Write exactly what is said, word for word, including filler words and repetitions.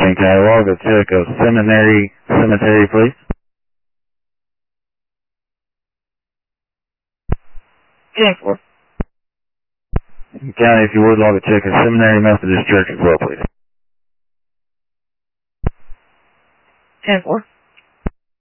fourteen, can I log a check of seminary, cemetery, please? ten four. County, if you would, log a check of Seminary Methodist Church as well, please. ten four.